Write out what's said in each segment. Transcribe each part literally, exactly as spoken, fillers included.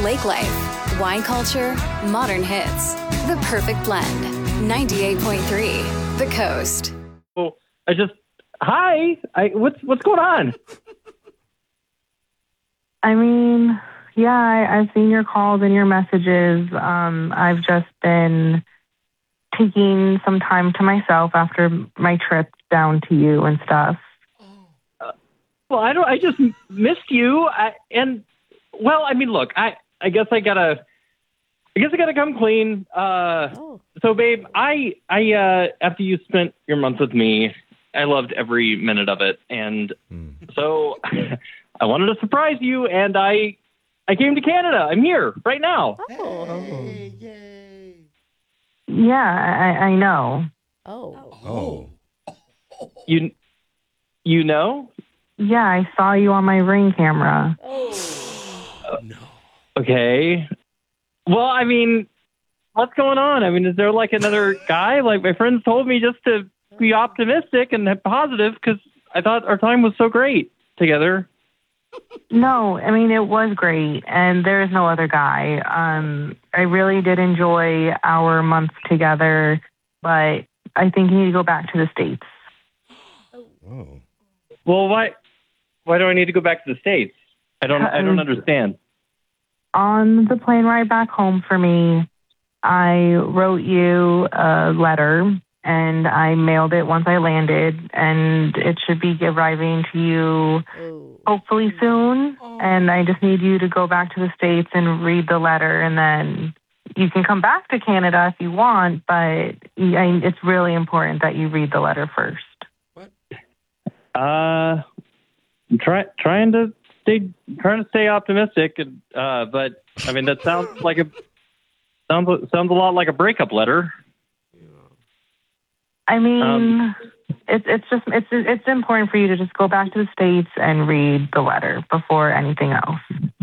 lake life, wine culture, modern hits. The perfect blend. ninety-eight point three, The Coast. Oh, I just, hi, I, what's what's going on? I mean, yeah, I, I've seen your calls and your messages. Um, I've just been taking some time to myself after my trip down to you and stuff. Uh, well, I don't. I just missed you. I, and well, I mean, look, I, I guess I gotta, I guess I gotta come clean. Uh, Oh. So, babe, I, I, uh, after you spent your month with me, I loved every minute of it, and Mm. so I wanted to surprise you, and I, I came to Canada. I'm here right now. Oh. Yeah, I, I know. Oh. Oh. You, you know? Yeah, I saw you on my Ring camera. Okay. Well, I mean, what's going on? I mean, is there like another guy? Like my friends told me just to be optimistic and positive because I thought our time was so great together. No, I mean, it was great, and there is no other guy. Um, I really did enjoy our month together, but I think you need to go back to the States. Oh. Well, why? Why do I need to go back to the States? I don't. I don't understand. On the plane ride back home for me, I wrote you a letter, and I mailed it once I landed, and it should be arriving to you Oh. hopefully soon. And I just need you to go back to the States and read the letter, and then you can come back to Canada if you want, but I, it's really important that you read the letter first. Uh, I'm try, trying to stay trying to stay optimistic, and uh, but I mean that sounds like a sounds sounds a lot like a breakup letter. I mean, Um, it's it's just it's it's important for you to just go back to the States and read the letter before anything else.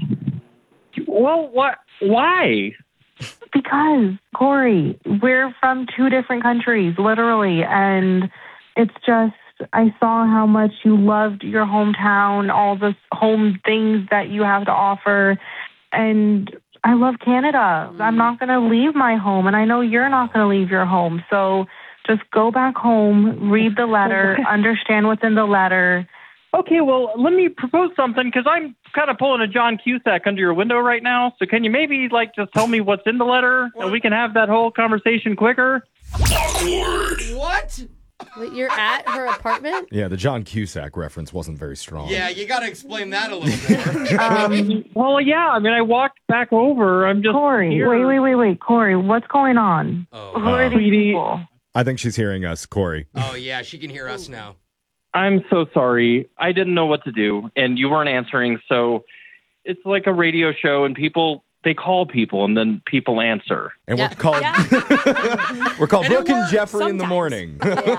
Well, what? Why? Because Corey, we're from two different countries, literally, and it's just I saw how much you loved your hometown, all the home things that you have to offer, and I love Canada. I'm not going to leave my home, and I know you're not going to leave your home, so. Just go back home, read the letter, understand what's in the letter. Okay, well, let me propose something because I'm kind of pulling a John Cusack under your window right now. So can you maybe like just tell me what's in the letter and we can have that whole conversation quicker? What? Wait, you're at her apartment? Yeah, the John Cusack reference wasn't very strong. Yeah, you got to explain that a little more. Um, Well, yeah, I mean, I walked back over. I'm just Corey, here. wait, wait, wait, wait, Corey, what's going on? Oh. Who are these Sweetie. people? I think she's hearing us, Corey. Oh, yeah, she can hear us now. I'm so sorry. I didn't know what to do, and you weren't answering. So it's like a radio show, and people they call people, and then people answer. And Yeah. we're called Yeah. we're called And it Brooke and works Jeffrey in the sometimes. morning.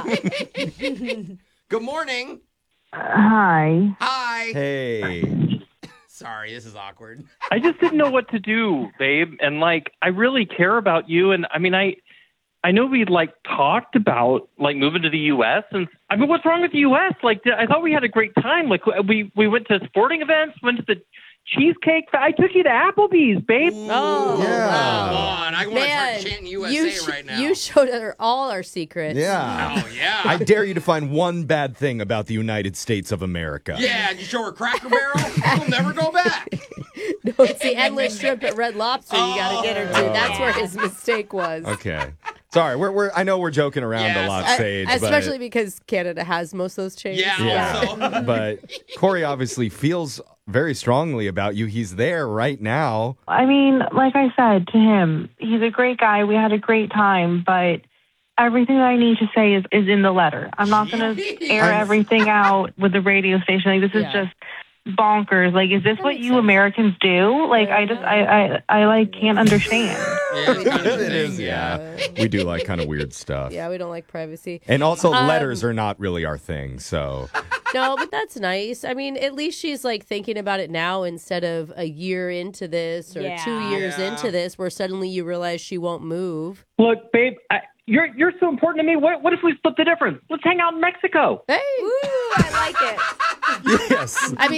Yeah. Good morning. Uh, hi. Hi. Hey. Sorry, this is awkward. I just didn't know what to do, babe. And like, I really care about you. And I mean, I, I know we like talked about like moving to the U S and I mean, what's wrong with the U S? Like, I thought we had a great time. Like we, we went to sporting events, went to the cheesecake. I took you to Applebee's, babe. Oh, Yeah. wow. Come on, I want to Man, start chanting U S A you, sh- right now. you showed her all our secrets. Yeah. Oh, yeah. I dare you to find one bad thing about the United States of America. Yeah, did you show her Cracker Barrel? We'll never go back. No, it's the endless shrimp at Red Lobster you got to get her to. Oh. That's where his mistake was. Okay. Sorry, we're, we're I know we're joking around Yes. a lot, Uh, Sage, especially because Canada has most of those chains. Yeah. but yeah, Also. but Corey obviously feels very strongly about you. He's there right now. I mean, like I said to him, he's a great guy. We had a great time, but everything that I need to say is, is in the letter. I'm not going to air I'm- everything out with the radio station. Like, this is Yeah. just bonkers. Like, is this That what makes you sense. Americans do? Like, I just, I, I, I like can't understand. Yeah, it's kind of a It is, thing. yeah. We do like kind of weird stuff. Yeah, we don't like privacy. And also, Um, letters are not really our thing, so. No, but that's nice. I mean, at least she's like thinking about it now instead of a year into this or Yeah. two years Yeah. into this where suddenly you realize she won't move. Look, babe, I, you're you're so important to me. What what if we split the difference? Let's hang out in Mexico. Hey, Ooh, I like it. Yes. I mean,